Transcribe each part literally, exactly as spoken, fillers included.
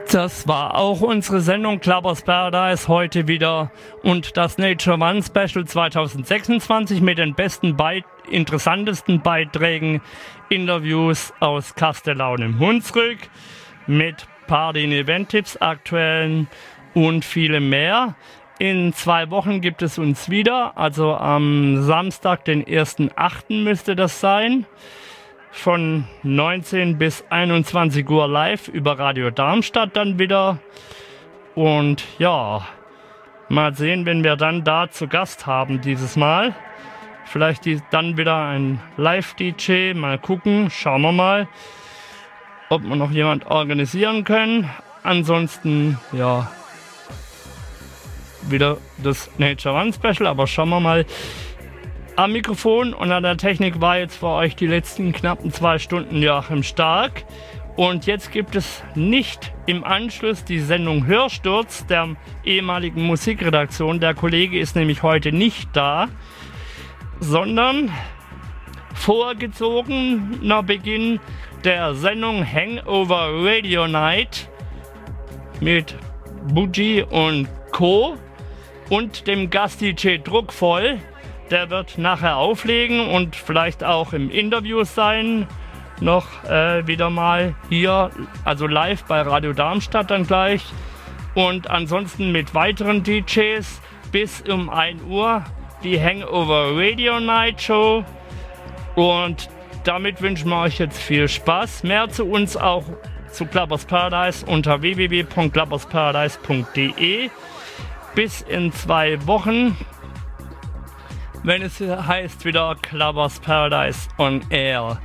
Das war auch unsere Sendung Clubbers Paradise heute wieder und das Nature One Special zwanzig sechsundzwanzig mit den besten, Beit- interessantesten Beiträgen, Interviews aus Kastellaun im Hunsrück mit Party- und Event-Tipps, aktuellen und vielem mehr. In zwei Wochen gibt es uns wieder, also am Samstag, den ersten achten müsste das sein. Von neunzehn bis einundzwanzig Uhr live über Radio Darmstadt dann wieder. Und ja, mal sehen, wenn wir dann da zu Gast haben dieses Mal. Vielleicht die, dann wieder ein Live-D J. Mal gucken, schauen wir mal, ob wir noch jemand organisieren können. Ansonsten, ja, wieder das Nature One Special, aber schauen wir mal. Am Mikrofon und an der Technik war jetzt für euch die letzten knappen zwei Stunden Joachim Stark. Und jetzt gibt es nicht im Anschluss die Sendung Hörsturz der ehemaligen Musikredaktion. Der Kollege ist nämlich heute nicht da, sondern vorgezogener Beginn der Sendung Hangover Radio Night mit Bougie und Co. und dem Gast-D J Druckvoll. Der wird nachher auflegen und vielleicht auch im Interview sein. Noch äh, wieder mal hier, also live bei Radio Darmstadt dann gleich. Und ansonsten mit weiteren D Js bis um ein Uhr die Hangover Radio Night Show. Und damit wünschen wir euch jetzt viel Spaß. Mehr zu uns auch zu Clubbers Paradise unter w w w punkt clubbers paradise punkt d e. Bis in zwei Wochen. Wenn es heißt wieder Clubbers Paradise on Air.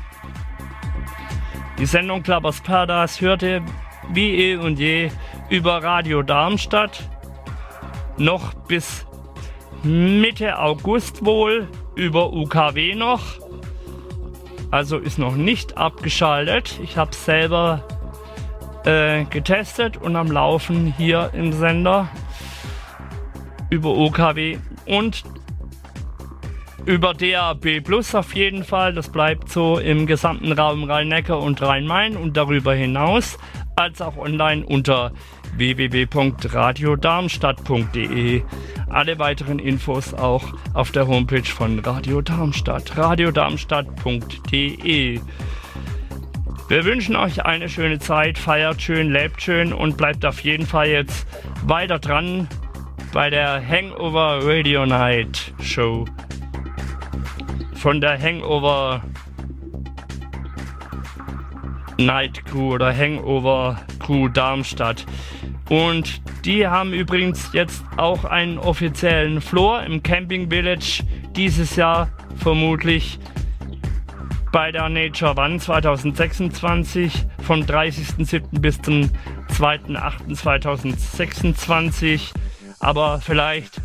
Die Sendung Clubbers Paradise hört ihr wie eh und je über Radio Darmstadt. Noch bis Mitte August wohl über U K W noch. Also ist noch nicht abgeschaltet. Ich habe es selber äh, getestet und am Laufen hier im Sender über U K W und über D A B Plus auf jeden Fall, das bleibt so im gesamten Raum Rhein-Neckar und Rhein-Main und darüber hinaus, als auch online unter w w w punkt radio darmstadt punkt d e. Alle weiteren Infos auch auf der Homepage von Radio Darmstadt, radio darmstadt punkt d e. Wir wünschen euch eine schöne Zeit, feiert schön, lebt schön und bleibt auf jeden Fall jetzt weiter dran bei der Hangover Radio Night Show. Von der Hangover Night Crew oder Hangover Crew Darmstadt. Und die haben übrigens jetzt auch einen offiziellen Floor im Camping Village dieses Jahr vermutlich bei der Nature One zwanzig sechsundzwanzig vom dreißigsten siebten bis zum zweiten achten zweitausendsechsundzwanzig. Aber vielleicht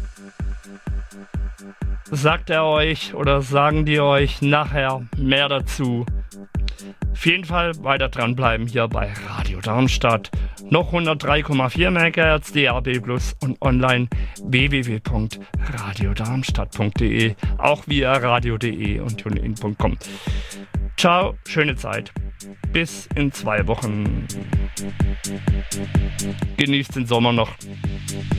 sagt er euch oder sagen die euch nachher mehr dazu. Auf jeden Fall weiter dranbleiben hier bei Radio Darmstadt. Noch hundertdrei Komma vier Megahertz D A B Plus und online w w w punkt radio darmstadt punkt d e. Auch via radio punkt d e und tunein punkt com. Ciao, schöne Zeit. Bis in zwei Wochen. Genießt den Sommer noch.